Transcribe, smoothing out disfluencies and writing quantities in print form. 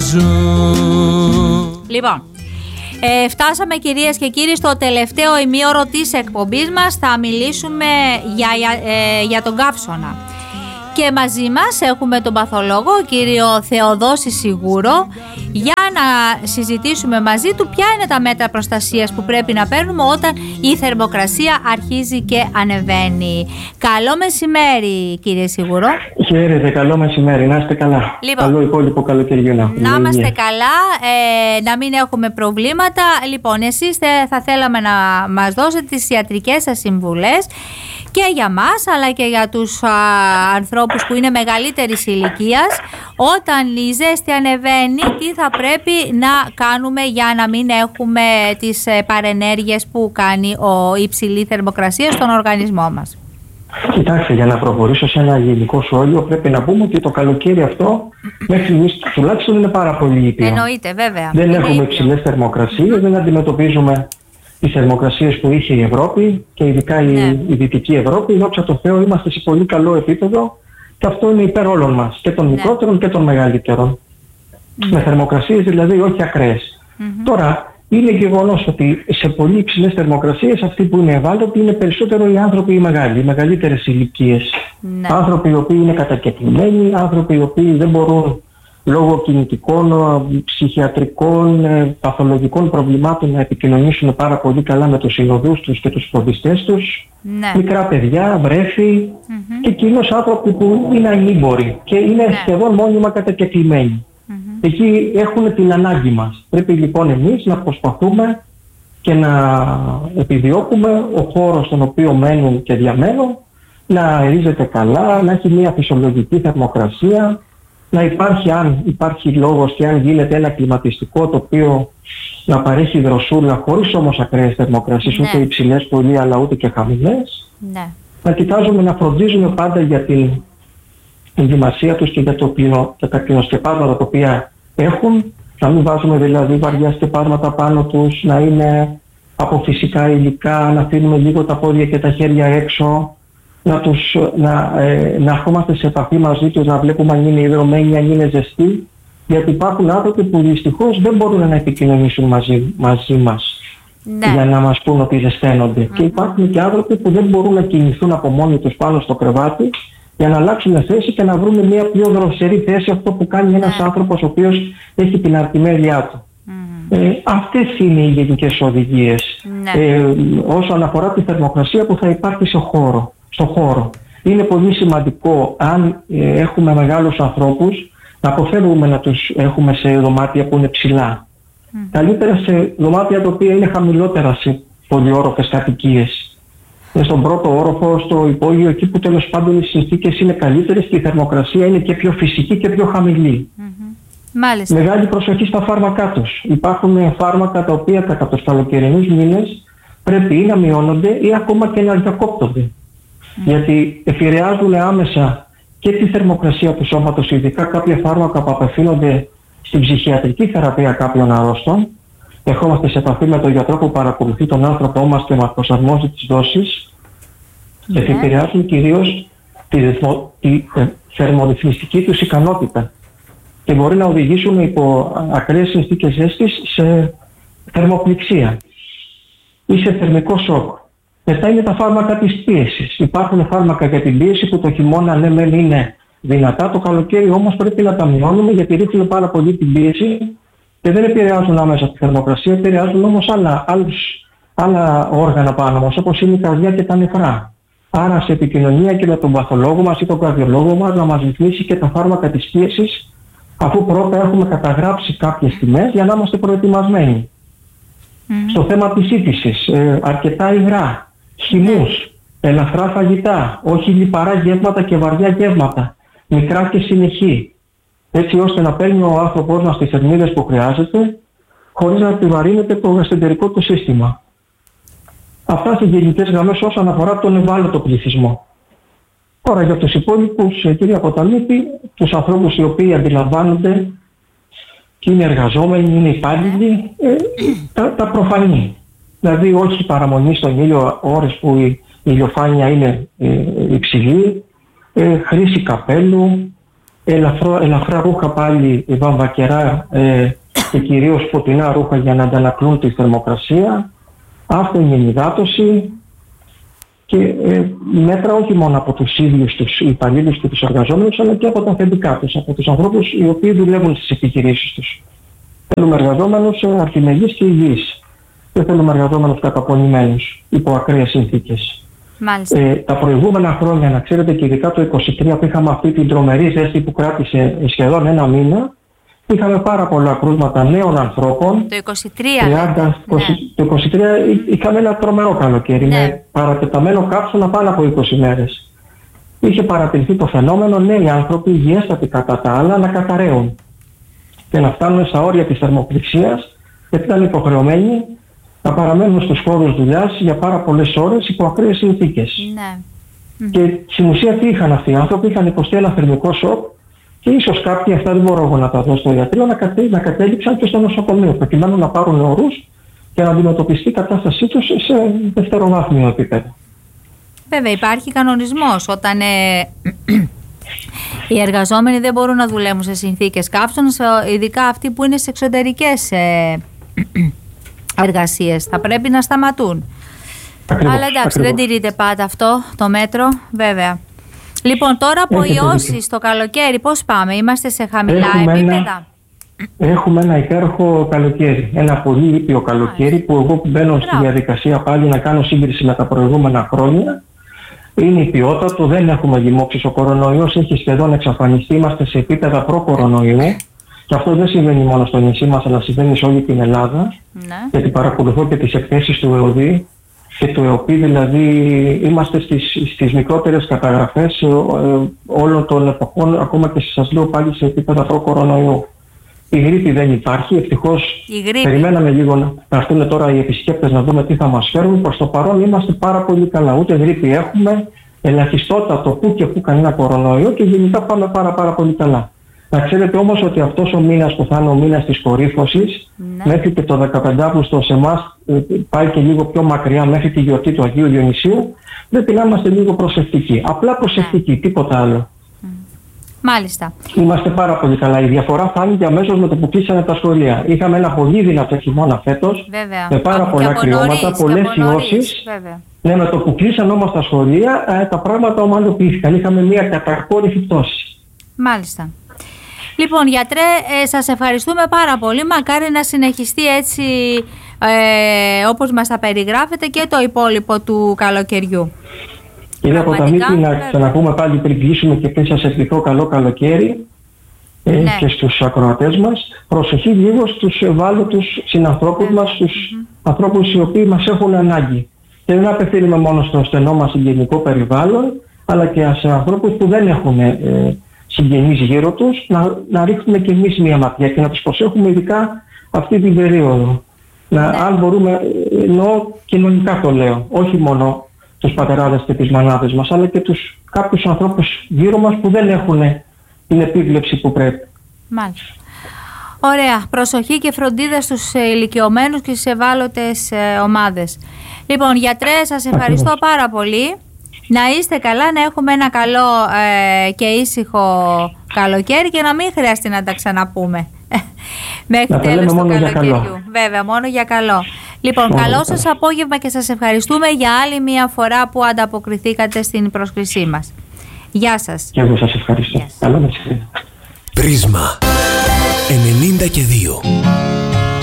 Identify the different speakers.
Speaker 1: ζω.
Speaker 2: Λοιπόν, φτάσαμε κυρίες και κύριοι στο τελευταίο ημίωρο της εκπομπής μας. Θα μιλήσουμε για τον καύσωνα. Και μαζί μας έχουμε τον παθολόγο, κύριο Θεοδόση Σιγούρο, για να συζητήσουμε μαζί του ποια είναι τα μέτρα προστασίας που πρέπει να παίρνουμε όταν η θερμοκρασία αρχίζει και ανεβαίνει. Καλό μεσημέρι, κύριε Σιγούρο.
Speaker 3: Χαίρετε, καλό μεσημέρι, να είστε καλά.
Speaker 2: Λοιπόν,
Speaker 3: καλό υπόλοιπο καλοκαιριινό.
Speaker 2: Να είμαστε καλά, να μην έχουμε προβλήματα. Λοιπόν, εσείς θα θέλαμε να μας δώσετε τις ιατρικές σας συμβουλές και για μας αλλά και για τους ανθρώπους που είναι μεγαλύτερης ηλικίας. Όταν η ζέστη ανεβαίνει, τι θα πρέπει να κάνουμε για να μην έχουμε τις παρενέργειες που κάνει η υψηλή θερμοκρασία στον οργανισμό μας?
Speaker 3: Κοιτάξτε, για να προχωρήσω σε ένα γενικό σχόλιο, πρέπει να πούμε ότι το καλοκαίρι αυτό μέχρι στιγμής τουλάχιστον είναι πάρα πολύ ήπιο.
Speaker 2: Εννοείται, βέβαια.
Speaker 3: Δεν έχουμε υψηλές θερμοκρασίες, δεν αντιμετωπίζουμε τις θερμοκρασίες που είχε η Ευρώπη και ειδικά η Δυτική Ευρώπη. Δόξα τω Θεώ, είμαστε σε πολύ καλό επίπεδο και αυτό είναι υπέρ όλων μας, και των μικρότερων και των μεγαλύτερων. Με θερμοκρασίες δηλαδή όχι ακραίες. Τώρα, είναι γεγονός ότι σε πολύ υψηλές θερμοκρασίες αυτοί που είναι ευάλωτοι είναι περισσότερο οι άνθρωποι οι μεγάλοι, οι μεγαλύτερες ηλικίες. Άνθρωποι οι οποίοι είναι κατακεκλημένοι, άνθρωποι οι οποίοι δεν μπορούν λόγω κινητικών, ψυχιατρικών, παθολογικών προβλημάτων να επικοινωνήσουν πάρα πολύ καλά με τους συνοδούς τους και τους φροντιστές τους. Μικρά παιδιά, βρέφη και κυρίως άνθρωποι που είναι ανήμποροι και είναι σχεδόν μόνιμα κατακεκλημένοι. Εκεί έχουν την ανάγκη μας. Πρέπει λοιπόν εμείς να προσπαθούμε και να επιδιώκουμε ο χώρος στον οποίο μένουν και διαμένουν να αερίζεται καλά, να έχει μια φυσιολογική θερμοκρασία, να υπάρχει, αν υπάρχει λόγος και αν γίνεται, ένα κλιματιστικό τοπίο να παρέχει δροσούλα χωρίς όμως ακραίες θερμοκρασίες, ούτε υψηλές πολύ αλλά ούτε και χαμηλές. Να κοιτάζουμε να φροντίζουμε πάντα για την ενδυμασία τους και για τα κλινοσκεπάσματα τα οποία έχουν, να μην βάζουμε δηλαδή βαριά σκεπάσματα πάνω τους, να είναι από φυσικά υλικά, να αφήνουμε λίγο τα πόδια και τα χέρια έξω, να ερχόμαστε σε επαφή μαζί τους, να βλέπουμε αν είναι υδρωμένοι, αν είναι ζεστοί, γιατί υπάρχουν άνθρωποι που δυστυχώς δεν μπορούν να επικοινωνήσουν μαζί μας για να μας πούν ότι ζεσταίνονται. Και υπάρχουν και άνθρωποι που δεν μπορούν να κινηθούν από μόνοι τους πάνω στο κρεβάτι για να αλλάξουν θέση και να βρουν μια πιο δροσερή θέση, αυτό που κάνει ένας άνθρωπος ο οποίος έχει την αρτιμέλειά του. Αυτές είναι οι γενικές οδηγίες όσον αφορά τη θερμοκρασία που θα υπάρχει στο χώρο. Είναι πολύ σημαντικό, αν έχουμε μεγάλους ανθρώπους, να αποφεύγουμε να τους έχουμε σε δωμάτια που είναι ψηλά. Καλύτερα σε δωμάτια τα οποία είναι χαμηλότερα σε πολυόροφες κατοικίες. Στον πρώτο όροφο, στο υπόγειο, εκεί που τέλος πάντων οι συνθήκες είναι καλύτερες και η θερμοκρασία είναι και πιο φυσική και πιο χαμηλή.
Speaker 2: Μάλιστα.
Speaker 3: Μεγάλη προσοχή στα φάρμακά τους. Υπάρχουν φάρμακα τα οποία κατά τους καλοκαιρινούς μήνες πρέπει ή να μειώνονται ή ακόμα και να διακόπτονται. Γιατί επηρεάζουν άμεσα και τη θερμοκρασία του σώματος, ειδικά κάποια φάρμακα που απευθύνονται στην ψυχιατρική θεραπεία κάποιων αρρώστων. Ερχόμαστε σε επαφή με τον γιατρό που παρακολουθεί τον άνθρωπό μας και μας προσαρμόζει τις δόσεις και επηρεάζουν κυρίως τη θερμορυθμιστική τους ικανότητα και μπορεί να οδηγήσουν υπό ακραίες συνθήκες ζέστης σε θερμοπληξία ή σε θερμικό σοκ. Μετά είναι τα φάρμακα της πίεσης. Υπάρχουν φάρμακα για την πίεση που το χειμώνα ναι μεν είναι δυνατά, το καλοκαίρι όμως πρέπει να τα μειώνουμε γιατί ρίχνουν πάρα πολύ την πίεση και δεν επηρεάζουν άμεσα τη θερμοκρασία, επηρεάζουν όμως άλλα όργανα πάνω μας, όπως είναι η καρδιά και τα νεφρά. Άρα σε επικοινωνία και με τον παθολόγο μας ή τον καρδιολόγο μας να μας ρυθμίσει και τα φάρμακα της πίεσης, αφού πρώτα έχουμε καταγράψει κάποιες τιμές για να είμαστε προετοιμασμένοι. Στο θέμα της σύντησης, αρκετά υγρά, χυμούς, ελαφρά φαγητά, όχι λιπαρά γεύματα και βαριά γεύματα, μικρά και συνεχή, έτσι ώστε να παίρνει ο άνθρωπός μας τις θερμίδες που χρειάζεται χωρίς να επιβαρύνεται το γαστρεντερικό του σύστημα. Αυτά σε γενικές γραμμές όσον αφορά τον ευάλωτο πληθυσμό. Τώρα για τους υπόλοιπους, κύριε Αποταμίτη, τους ανθρώπους οι οποίοι αντιλαμβάνονται και είναι εργαζόμενοι, είναι υπάλληλοι, τα προφανή. Δηλαδή όχι παραμονή στον ήλιο ώρες που η ηλιοφάνεια είναι υψηλή, χρήση καπέλου, ελαφρά ρούχα πάλι, βαμβακερά και κυρίως φωτεινά ρούχα για να αντανακλούν τη θερμοκρασία, άφθονη ενυδάτωση και μέτρα όχι μόνο από τους ίδιους τους υπαλλήλους και τους εργαζόμενους, αλλά και από τα αφεντικά τους, από τους ανθρώπους οι οποίοι δουλεύουν στις επιχειρήσεις τους. Θέλουμε εργαζόμενους αρχιμεγείς και υγιείς. Δεν θέλουμε εργαζόμενους καταπονημένους υπό ακραίες συνθήκες. Τα προηγούμενα χρόνια, να ξέρετε, και ειδικά το 2023 που είχαμε αυτή την τρομερή ζέστη που κράτησε σχεδόν ένα μήνα, είχαμε πάρα πολλά κρούσματα νέων ανθρώπων.
Speaker 2: Το 2023.
Speaker 3: Το 2023 είχαμε ένα τρομερό καλοκαίρι, με παρατεταμένο κάψωνα πάνω από 20 μέρες. Είχε παρατηρηθεί το φαινόμενο νέοι άνθρωποι υγιέστατοι κατά τα άλλα να καταραίουν και να φτάνουν στα όρια της θερμοκρηξίας, γιατί ήταν υποχρεωμένοι να παραμένουν στους χώρους δουλειάς για πάρα πολλές ώρες υπό ακραίες συνθήκες. Και στην ουσία τι είχαν αυτοί οι άνθρωποι? Είχαν υποστεί ένα θερμικό σοκ και ίσως κάποιοι, αυτά δεν μπορώ εγώ να τα δω στο ιατρείο, να κατέληξαν και στο νοσοκομείο προκειμένου να πάρουν ορούς και να αντιμετωπιστεί η κατάστασή τους σε δευτεροβάθμιο επίπεδο.
Speaker 2: Βέβαια, υπάρχει κανονισμός όταν οι εργαζόμενοι δεν μπορούν να δουλεύουν σε συνθήκες καύσωνας, ειδικά αυτοί που είναι σε εξωτερικές εργασίες. Θα πρέπει να σταματούν. Αλλά εντάξει, δεν τηρείται πάντα αυτό το μέτρο, βέβαια. Λοιπόν, τώρα από ιώσεις το καλοκαίρι, πώς πάμε? Είμαστε σε χαμηλά επίπεδα?
Speaker 3: Έχουμε ένα υπέροχο καλοκαίρι. Ένα πολύ ήπιο καλοκαίρι που εγώ μπαίνω στη διαδικασία πάλι να κάνω σύγκριση με τα προηγούμενα χρόνια. Είναι υπιότατο, δεν έχουμε λοιμώξεις. Ο κορονοϊός έχει σχεδόν εξαφανιστεί. Είμαστε σε επίπεδα προ-κορονοϊού. Και αυτό δεν συμβαίνει μόνο στο νησί μας, αλλά συμβαίνει σε όλη την Ελλάδα. Γιατί παρακολουθώ και τις εκθέσεις του ΕΟΔΗ και του ΕΟΠΗ, δηλαδή είμαστε στις μικρότερες καταγραφές όλων των εποχών, ακόμα και σας λέω πάλι σε επίπεδα προ-κορονοϊού. Η γρίπη δεν υπάρχει, ευτυχώς. Περιμέναμε λίγο να έρθουν τώρα οι επισκέπτες να δούμε τι θα μας φέρουν. Προς το παρόν είμαστε πάρα πολύ καλά. Ούτε γρίπη έχουμε, ελαχιστότατο που και που κανένα κορονοϊό και γενικά πάμε πάρα πολύ καλά. Να ξέρετε όμως ότι αυτός ο μήνας που θα είναι ο μήνας της κορύφωσης, μέχρι και το 15 Αύγουστο σε εμάς πάει και λίγο πιο μακριά, μέχρι τη γιορτή του Αγίου Διονυσίου, πρέπει να είμαστε λίγο προσεκτικοί. Απλά προσεκτικοί, τίποτα άλλο.
Speaker 2: Μάλιστα.
Speaker 3: Είμαστε πάρα πολύ καλά. Η διαφορά φάνηκε αμέσως με το που κλείσανε τα σχολεία. Είχαμε ένα πολύ δυνατό χειμώνα φέτος, με πάρα πολλά κρυώματα, πολλές ιώσεις. Ναι, με το που κλείσανε όμως τα σχολεία, τα πράγματα ομαλοποιήθηκαν. Είχαμε μια κατακόρυφη πτώση.
Speaker 2: Μάλιστα. Λοιπόν, γιατρέ, σας ευχαριστούμε πάρα πολύ. Μακάρι να συνεχιστεί έτσι όπως μας τα περιγράφετε και το υπόλοιπο του καλοκαιριού.
Speaker 3: Κύριε Ποταμίτη, να ξαναπούμε πάλι πριν κλείσουμε και πριν σας ευχηθώ καλό καλοκαίρι και στους ακροατές μας. Προσοχή λίγο στους ευάλωτους συνανθρώπους μας, στους ανθρώπους οι οποίοι μας έχουν ανάγκη. Και δεν απευθύνουμε μόνο στο στενό μας συγγενικό περιβάλλον, αλλά και σε ανθρώπους που δεν έχουν συγγενείς γύρω τους, να ρίχνουμε και εμείς μια ματιά και να τους προσέχουμε ειδικά αυτή την περίοδο. Αν μπορούμε, εννοώ κοινωνικά το λέω, όχι μόνο τους πατεράδες και τις μανάδες μας, αλλά και κάποιους ανθρώπους γύρω μας που δεν έχουν την επίβλεψη που πρέπει.
Speaker 2: Μάλιστα. Ωραία. Προσοχή και φροντίδα στους ηλικιωμένους και στις ευάλωτες ομάδες. Λοιπόν, γιατρέ, σας ευχαριστώ πάρα πολύ. Να είστε καλά, να έχουμε ένα καλό και ήσυχο καλοκαίρι και να μην χρειαστεί να τα ξαναπούμε μέχρι τέλος του καλοκαιριού. Βέβαια, μόνο για καλό. Λοιπόν, καλό σας απόγευμα και σας ευχαριστούμε για άλλη μια φορά που ανταποκριθήκατε στην πρόσκλησή μας. Γεια σας.
Speaker 3: Και εγώ σας ευχαριστώ. Καλό μεσημέρι.
Speaker 1: Πρίσμα 92.